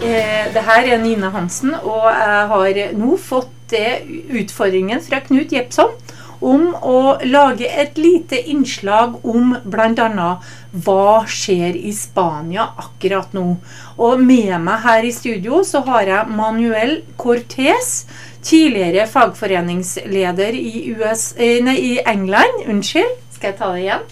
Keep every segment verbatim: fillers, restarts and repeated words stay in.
Eh, det her er Nina Hansen, og jeg har nå fått det utfordringen fra Knut Jepson om å lage et lite innslag om blant annet hva skjer i Spania akkurat nå. Og med meg her i studio så har jeg Manuel Cortés, tidligere fagforeningsleder i, U S, eh, nei, i England. Unnskyld, skal jeg ta det igjen?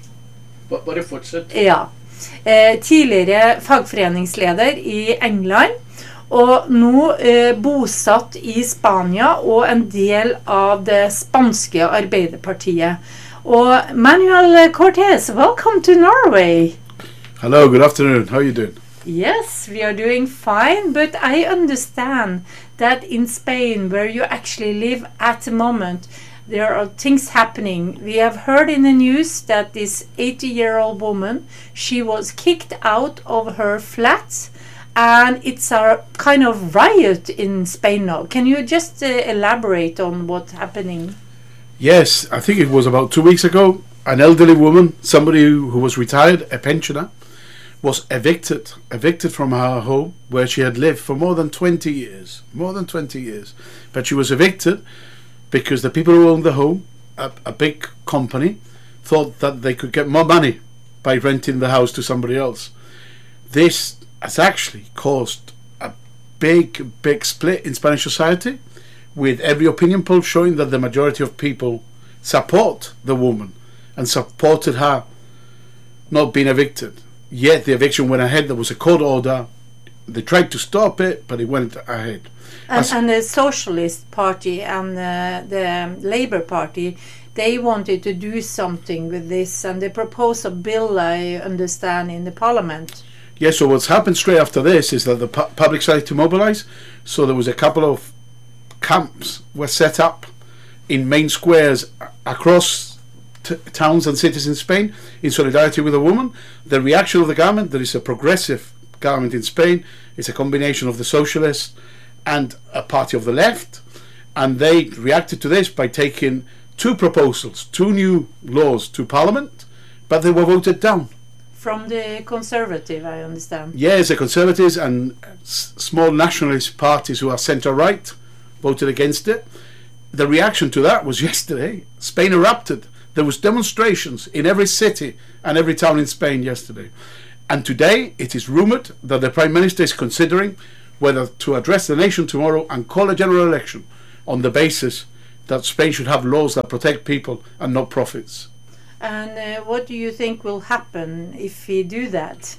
Bare fortsett. Ja. Eh, tidligere fagforeningsleder i England, og nå eh, bosatt i Spania og en del av det spanske Arbeiderpartiet. Og Manuel Cortés, welcome to Norway. Hello, good afternoon. How are you doing? Yes, we are doing fine, but I understand that in Spain, where you actually live at the moment, there are things happening. We have heard in the news that this eighty-year-old woman, she was kicked out of her flat, and it's a kind of riot in Spain now. Can you just uh, elaborate on what's happening? Yes, I think it was about two weeks ago. An elderly woman, somebody who, who was retired, a pensioner, was evicted, evicted from her home where she had lived for more than twenty years. More than twenty years. But she was evicted because the people who owned the home, a, a big company, thought that they could get more money by renting the house to somebody else. This has actually caused a big, big split in Spanish society, with every opinion poll showing that the majority of people support the woman and supported her not being evicted. Yet the eviction went ahead. There was a court order. They tried to stop it, but it went ahead. And, and the Socialist Party and uh, the Labour Party, they wanted to do something with this, and they proposed a bill, I understand, in the Parliament. Yeah, so what's happened straight after this is that the pu public started to mobilise. So there was a couple of camps were set up in main squares across t towns and cities in Spain in solidarity with the woman. The reaction of the government, there is a progressive government in Spain, it's a combination of the socialists and a party of the left, and they reacted to this by taking two proposals, two new laws to Parliament, but they were voted down. From the Conservative, I understand. Yes, the Conservatives and s small nationalist parties who are centre-right voted against it. The reaction to that was yesterday. Spain erupted. There was demonstrations in every city and every town in Spain yesterday. And today it is rumoured that the Prime Minister is considering whether to address the nation tomorrow and call a general election on the basis that Spain should have laws that protect people and not profits. And uh, what do you think will happen if we do that?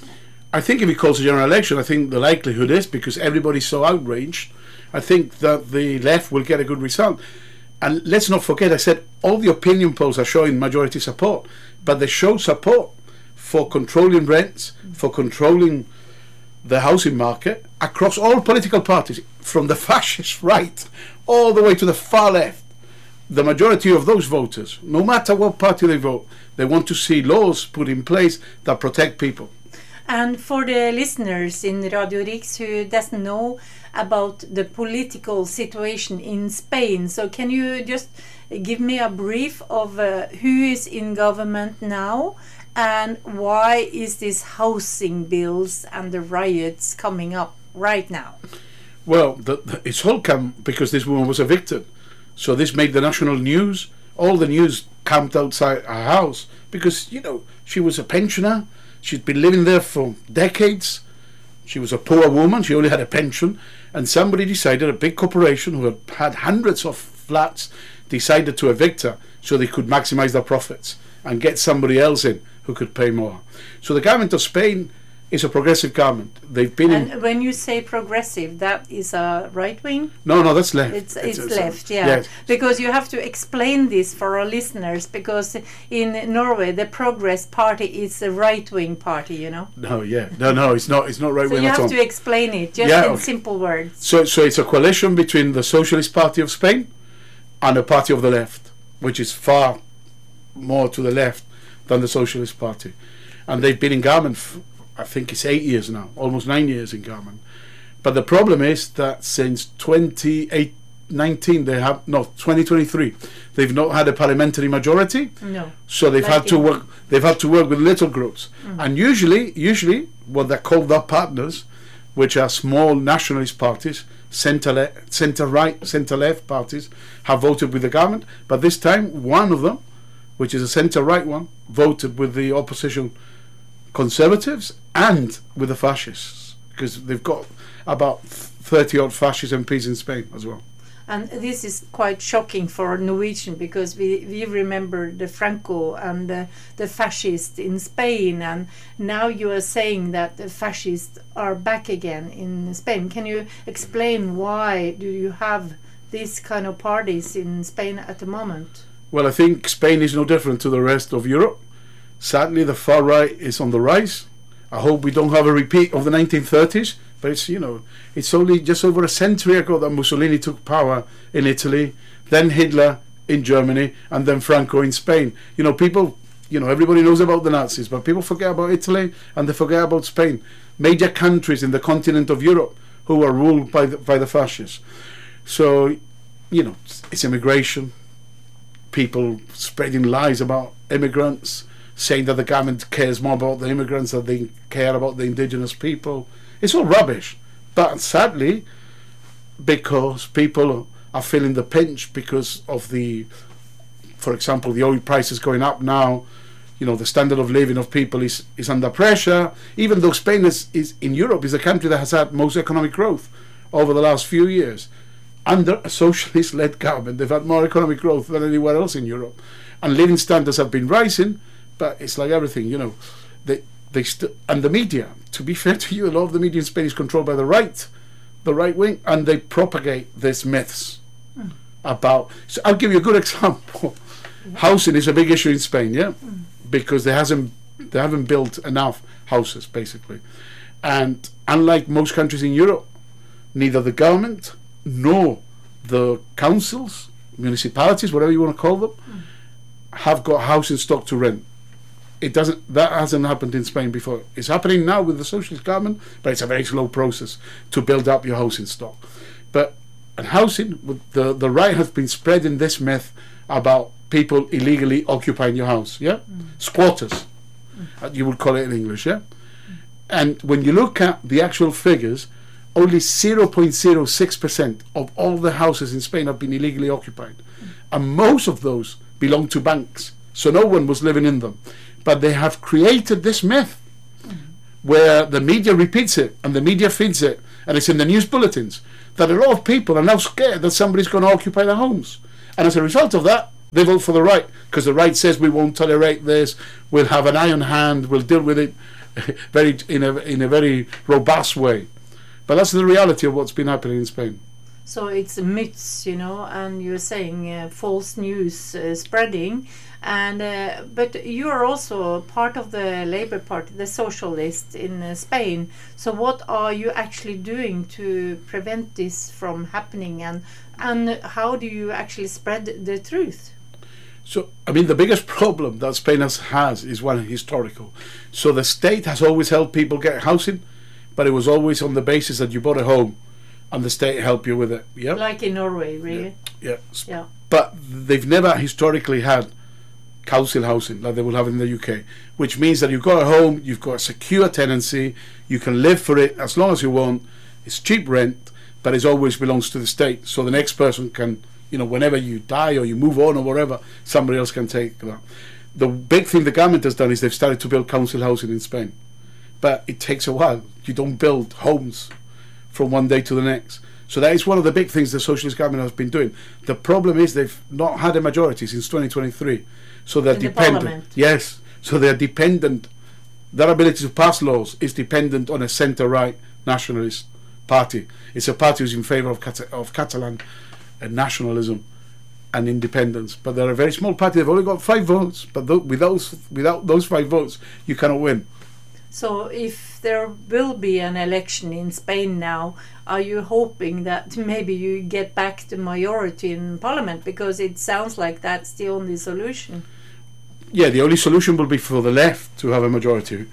I think if he calls a general election, I think the likelihood is, because everybody's so outraged, I think that the left will get a good result. And let's not forget, I said all the opinion polls are showing majority support, but they show support for controlling rents, for controlling the housing market across all political parties, from the fascist right all the way to the far left. The majority of those voters, no matter what party they vote, they want to see laws put in place that protect people. And for the listeners in Radio Rix who doesn't know about the political situation in Spain, so can you just give me a brief of uh, who is in government now, and why is this housing bills and the riots coming up right now? Well, the, the, it's all come because this woman was evicted. So this made the national news. All the news camped outside her house because, you know, she was a pensioner. She'd been living there for decades. She was a poor woman. She only had a pension. And somebody decided, a big corporation who had had hundreds of flats, decided to evict her so they could maximize their profits and get somebody else in who could pay more. So the government of Spain is a progressive government. They've been and in... when you say progressive, that is a right wing? No, no, that's left. It's, it's, it's left, a, yeah. Yes. Because you have to explain this for our listeners, because in Norway the Progress Party is a right wing party, you know. No, yeah, no, no, it's not. It's not right wing so you at all. have to explain it just yeah, in okay. simple words. So, so it's a coalition between the Socialist Party of Spain and a party of the left, which is far more to the left than the Socialist Party, and they've been in government. F I think it's eight years now, almost nine years in government. But the problem is that since twenty nineteen, they have no twenty twenty-three, they've not had a parliamentary majority. No. So they've like had to work. They've had to work with little groups, mm. and usually, usually, what they're called their partners, which are small nationalist parties, centre le- centre right, centre left parties, have voted with the government. But this time, one of them, which is a centre right one, voted with the opposition Conservatives and with the fascists, because they've got about thirty odd fascist M Ps in Spain as well. And this is quite shocking for Norwegian, because we, we remember the Franco and the, the fascists in Spain, and now you are saying that the fascists are back again in Spain. Can you explain why do you have these kind of parties in Spain at the moment? Well, I think Spain is no different to the rest of Europe. Sadly, the far right is on the rise. I hope we don't have a repeat of the nineteen thirties. But it's, you know, it's only just over a century ago that Mussolini took power in Italy, then Hitler in Germany, and then Franco in Spain. You know, people, you know, everybody knows about the Nazis, but people forget about Italy and they forget about Spain. Major countries in the continent of Europe who are ruled by the, by the fascists. So, you know, it's immigration, people spreading lies about immigrants, saying that the government cares more about the immigrants than they care about the indigenous people. It's all rubbish. But sadly, because people are feeling the pinch because of the, for example, the oil prices going up now, you know, the standard of living of people is, is under pressure, even though Spain is, is in Europe is the country that has had most economic growth over the last few years. Under a socialist-led government, they've had more economic growth than anywhere else in Europe. And living standards have been rising, but it's like everything, you know. They, they st- and the media, to be fair to you, a lot of the media in Spain is controlled by the right, the right wing, and they propagate these myths mm. about... So I'll give you a good example. Yeah. Housing is a big issue in Spain, yeah? Mm. Because there hasn't, they haven't built enough houses, basically. And unlike most countries in Europe, neither the government nor the councils, municipalities, whatever you want to call them, mm. have got housing stock to rent. It doesn't. That hasn't happened in Spain before. It's happening now with the socialist government, but it's a very slow process to build up your housing stock. But and housing, with the the right has been spreading this myth about people illegally occupying your house. Yeah, mm. squatters, mm. you would call it in English. Yeah, mm. and when you look at the actual figures, only zero point zero six percent of all the houses in Spain have been illegally occupied, mm. and most of those belong to banks, so no one was living in them. But they have created this myth mm-hmm. where the media repeats it and the media feeds it, and it's in the news bulletins, that a lot of people are now scared that somebody's going to occupy their homes. And as a result of that, they vote for the right, because the right says we won't tolerate this, we'll have an iron hand, we'll deal with it very in a, in a very robust way. But that's the reality of what's been happening in Spain. So it's myths, you know, and you're saying uh, false news uh, spreading. And uh, but you are also part of the Labour Party, the socialists in uh, Spain. So what are you actually doing to prevent this from happening, and and how do you actually spread the truth? So I mean, the biggest problem that Spain has, has is one historical. So the state has always helped people get housing, but it was always on the basis that you bought a home, and the state helped you with it. Yeah, like in Norway, really. Yeah. Yeah. yeah. But they've never historically had council housing like they will have in the U K, which means that you've got a home, you've got a secure tenancy, you can live for it as long as you want, it's cheap rent, but it always belongs to the state, so the next person can, you know, whenever you die or you move on or whatever, somebody else can take that. The big thing the government has done is they've started to build council housing in Spain, but it takes a while. You don't build homes from one day to the next. So that is one of the big things the socialist government has been doing. The problem is they've not had a majority since twenty twenty-three. So they're in dependent. The yes. So they're dependent. Their ability to pass laws is dependent on a centre-right nationalist party. It's a party who's in favour of, Cat- of Catalan uh, nationalism and independence. But they're a very small party. They've only got five votes. But th- with those, without those five votes, you cannot win. So if there will be an election in Spain now, are you hoping that maybe you get back the majority in parliament? Because it sounds like that's the only solution. Yeah, the only solution will be for the left to have a majority.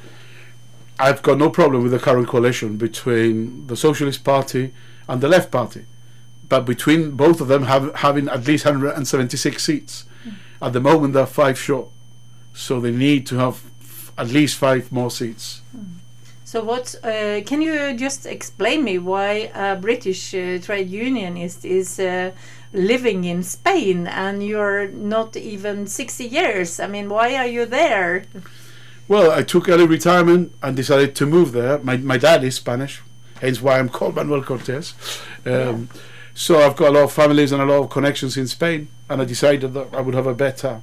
I've got no problem with the current coalition between the Socialist Party and the Left Party. But between both of them have, having at least one hundred seventy-six seats. Mm. At the moment they're five short. So they need to have f- at least five more seats. Mm. So what's uh, can you just explain me why a British uh, trade unionist is uh, living in Spain and you're not even sixty years? I mean, why are you there? Well, I took early retirement and decided to move there. My my dad is Spanish, hence why I'm called Manuel Cortés. Um, Yeah. So I've got a lot of families and a lot of connections in Spain, and I decided that I would have a better,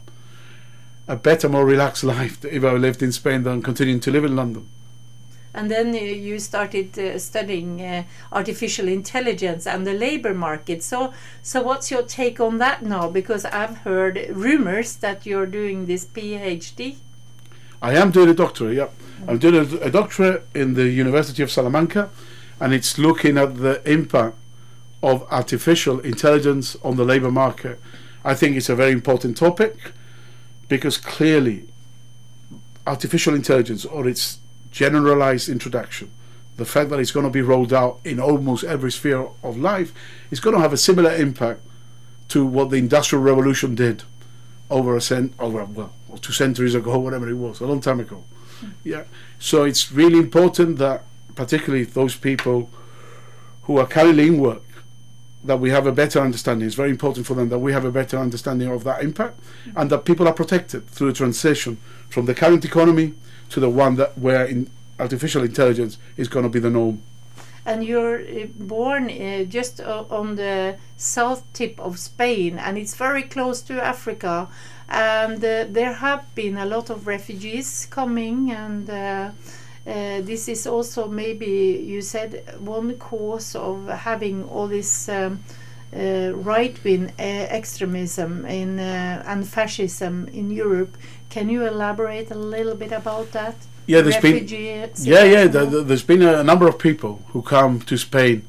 a better, more relaxed life if I lived in Spain than continuing to live in London. And then uh, you started uh, studying uh, artificial intelligence and the labor market. So, so what's your take on that now? Because I've heard rumors that you're doing this PhD. I am doing a doctorate, yeah. I'm doing a, a doctorate in the University of Salamanca, and it's looking at the impact of artificial intelligence on the labor market. I think it's a very important topic because clearly artificial intelligence, or its generalized introduction, the fact that it's going to be rolled out in almost every sphere of life, is going to have a similar impact to what the Industrial Revolution did over a cent over well two centuries ago, whatever it was, a long time ago. Mm. Yeah. So it's really important that particularly those people who are carrying work, that we have a better understanding. It's very important for them that we have a better understanding of that impact, mm. and that people are protected through the transition from the current economy to the one that where in artificial intelligence is going to be the norm. And you're uh, born uh, just uh, on the south tip of Spain, and it's very close to Africa. And uh, there have been a lot of refugees coming, and uh, uh, this is also maybe, you said, one cause of having all this um, uh, right-wing uh, extremism in, uh, and fascism in Europe. Can you elaborate a little bit about that? Yeah, there's been Refugee yeah, yeah. The, the, there's been a number of people who come to Spain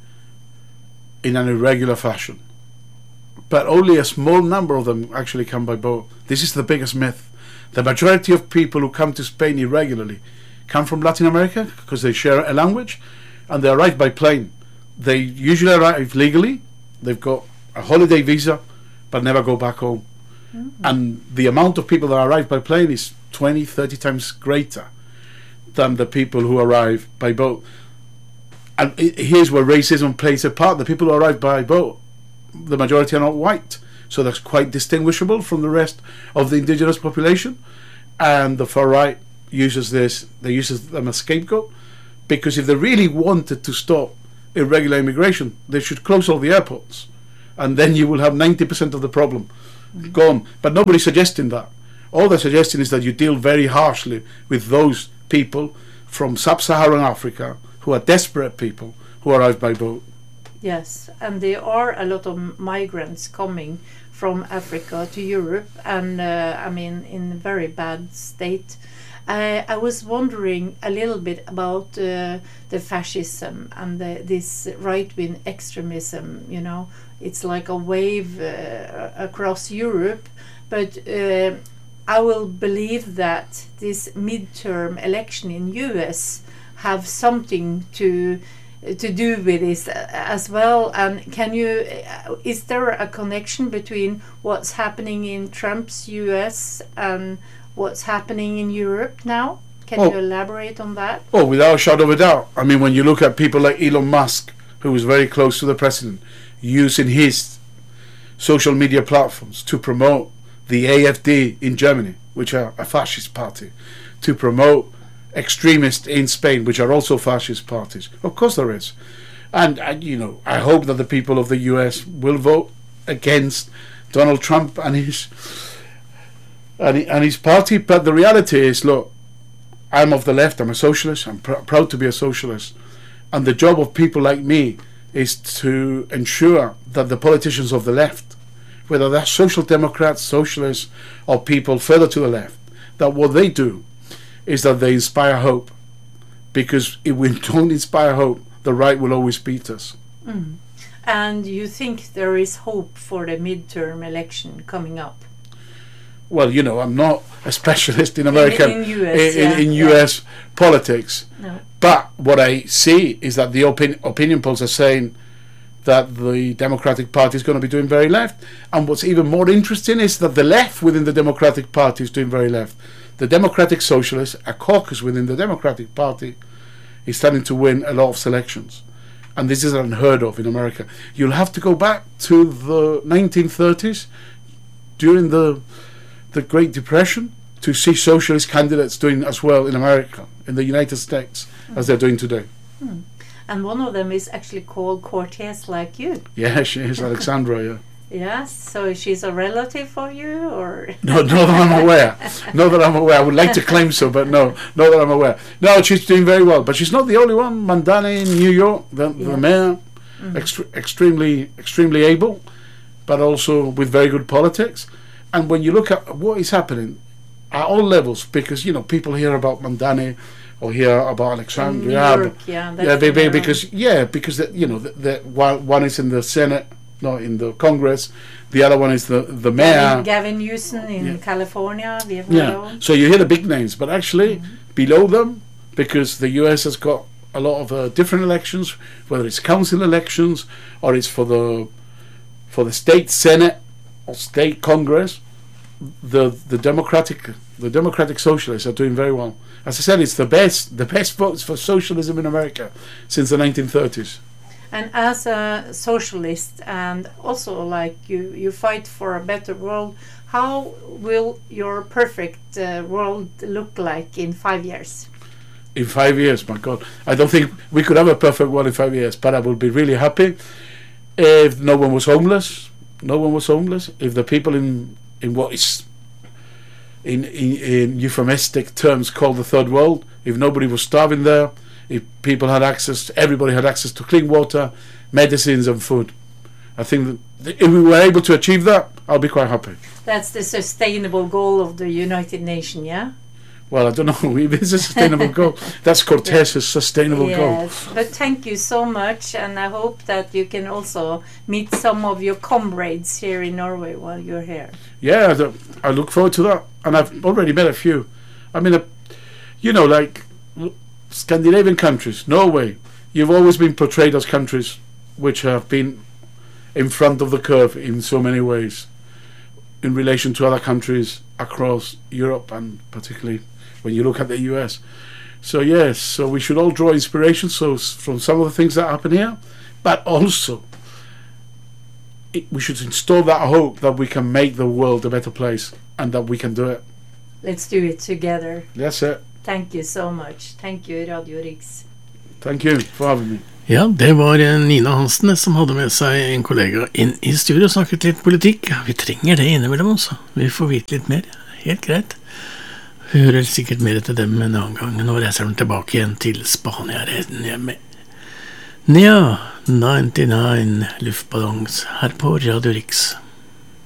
in an irregular fashion, but only a small number of them actually come by boat. This is the biggest myth. The majority of people who come to Spain irregularly come from Latin America because they share a language, and they arrive by plane. They usually arrive legally. They've got a holiday visa, but never go back home. Mm-hmm. And the amount of people that arrive by plane is twenty, thirty times greater than the people who arrive by boat. And it, here's where racism plays a part. The people who arrive by boat, the majority are not white, so that's quite distinguishable from the rest of the indigenous population. And the far right uses this, they use them as scapegoat, because if they really wanted to stop irregular immigration, they should close all the airports, and then you will have ninety percent of the problem mm-hmm. gone. But nobody's suggesting that. All they're suggesting is that you deal very harshly with those people from sub-Saharan Africa who are desperate people who arrive by boat. Yes, and there are a lot of migrants coming from Africa to Europe, and uh, I mean in a very bad state. Uh, I was wondering a little bit about uh, the fascism and the, this right-wing extremism. You know, it's like a wave uh, across Europe, but uh, I will believe that this midterm election in U S have something to to do with this as well. And can you, is there a connection between what's happening in Trump's U S and what's happening in Europe now? Can oh. you elaborate on that? Oh, without a shadow of a doubt. I mean, when you look at people like Elon Musk, who was very close to the president, using his social media platforms to promote the A F D in Germany, which are a fascist party, to promote extremists in Spain, which are also fascist parties. Of course there is. And, and you know, I hope that the people of the U S will vote against Donald Trump and his and, and his party. But the reality is, look, I'm of the left, I'm a socialist, I'm pr- proud to be a socialist, and the job of people like me is to ensure that the politicians of the left, whether they're social democrats, socialists, or people further to the left, that what they do is that they inspire hope. Because if we don't inspire hope, the right will always beat us. Mm. And you think there is hope for the midterm election coming up? Well, you know, I'm not a specialist in American in, in U S, in, yeah, in yeah. U S politics. No. But what I see is that the opin- opinion polls are saying that the Democratic Party is going to be doing very left. And what's even more interesting is that the left within the Democratic Party is doing very left. The Democratic Socialists, a caucus within the Democratic Party, is starting to win a lot of selections. And this is unheard of in America. You'll have to go back to the nineteen thirties, during the the Great Depression, to see socialist candidates doing as well in America, in the United States, mm. as they're doing today. Mm. And one of them is actually called Cortez, like you. Yeah, she is, Alexandra, yeah. Yes, so she's a relative for you, or? No, not that I'm aware. Not that I'm aware. I would like to claim so, but no, not that I'm aware. No, she's doing very well, but she's not the only one. Mandani in New York, the, yes. the mayor, mm. ext- extremely, extremely able, but also with very good politics. And when you look at what is happening at all levels, because, you know, people hear about Mandani or hear about Alexandria. New York, yeah, yeah, be, be, because, yeah, because, the, you know, the, the, one, one is in the Senate, no, in the Congress. The other one is the the mayor. Gavin, Gavin Newsom in yeah. California. We have yeah. So you hear the big names, but actually mm-hmm. below them, because the U S has got a lot of uh, different elections, whether it's council elections or it's for the for the state Senate or state Congress, the the Democratic the Democratic Socialists are doing very well. As I said, it's the best the best votes for socialism in America since the nineteen thirties. And as a socialist, and also like you, you fight for a better world, how will your perfect uh, world look like in five years? In five years, my God. I don't think we could have a perfect world in five years, but I would be really happy if no one was homeless. No one was homeless. If the people in, in what is, in, in, in euphemistic terms, called the third world, if nobody was starving there, if people had access, everybody had access to clean water, medicines and food. I think that if we were able to achieve that, I'll be quite happy. That's the sustainable goal of the United Nations, yeah? Well, I don't know if it's a sustainable goal. That's Cortez's yeah. sustainable yes. goal. Yes, but thank you so much, and I hope that you can also meet some of your comrades here in Norway while you're here. Yeah, I look forward to that, and I've already met a few. I mean, you know, like Scandinavian countries, Norway, you've always been portrayed as countries which have been in front of the curve in so many ways in relation to other countries across Europe, and particularly when you look at the U S. So yes, so we should all draw inspiration so from some of the things that happen here, but also it, we should install that hope that we can make the world a better place and that we can do it. Let's do it together. That's it. Thank you so much. Thank you, Radio Riks. Thank you for having me. Ja, det var Nina Hansen som hadde med seg en kollega inn i studio og snakket litt politikk. Vi trenger det innimellom også. Vi får vite litt mer. Helt greit. Vi hører sikkert mer til dem en annen gang. Nå reiser de tilbake igjen til Spania resten hjemme. Nja, nittini luftballongs her på Radio Riks.